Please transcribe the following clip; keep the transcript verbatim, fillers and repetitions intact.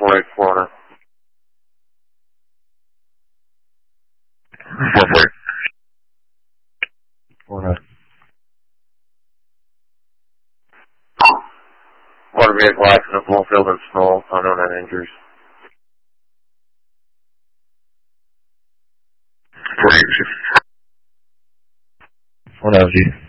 four eight four. four four. four nine. Motor vehicle accident, Bloomfield and Snow, unknown and injuries. four eight. four nine G.